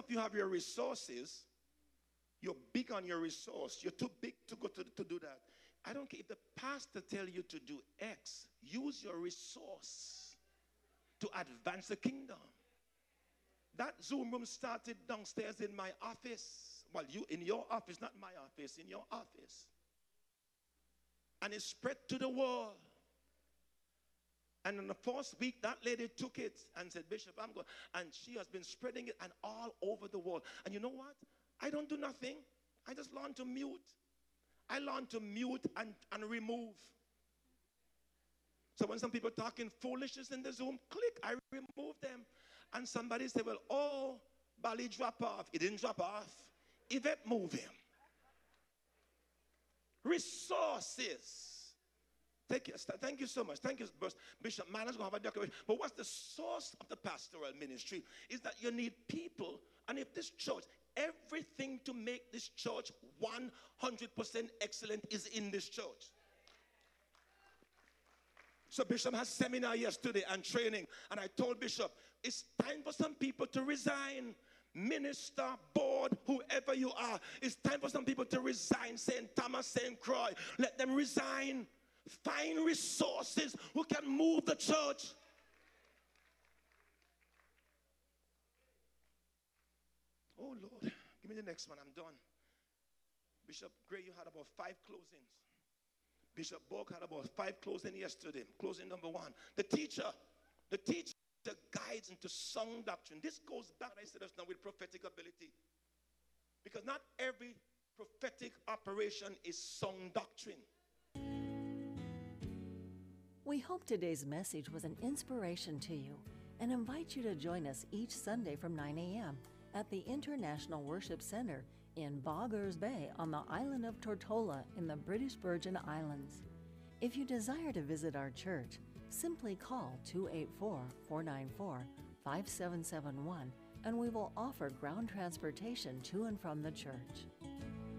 you have your resources, you're big on your resource, you're too big to go to do that. I don't care if the pastor tell you to do X, use your resource to advance the kingdom. That Zoom room started downstairs in my office. Well, you in your office, not my office, in your office. And it spread to the world. And in the first week, that lady took it and said, Bishop, I'm going. And she has been spreading it and all over the world. And you know what? I don't do nothing. I just learn to mute. I learn to mute and remove. So when some people talking foolishness in the Zoom, click, I remove them. And somebody say, well, oh, Bali drop off. He didn't drop off. Yvette move him. Resources. Thank you so much. Thank you, Bishop Manners going to have a declaration. But what's the source of the pastoral ministry? Is that you need people. And if this church, everything to make this church 100% excellent is in this church. So Bishop has seminar yesterday and training. And I told Bishop, it's time for some people to resign. Minister, board, whoever you are. It's time for some people to resign. St. Thomas, St. Croix. Let them resign. Find resources who can move the church. Oh, Lord. Give me the next one. I'm done. Bishop Gray, you had about 5 closings. Bishop Borg had about 5 closings yesterday. Closing number 1. The teacher guides into sound doctrine. This goes back, I said this now, with prophetic ability. Because not every prophetic operation is sound doctrine. We hope today's message was an inspiration to you and invite you to join us each Sunday from 9 a.m. at the International Worship Center in Boggers Bay on the island of Tortola in the British Virgin Islands. If you desire to visit our church, simply call 284-494-5771 and we will offer ground transportation to and from the church.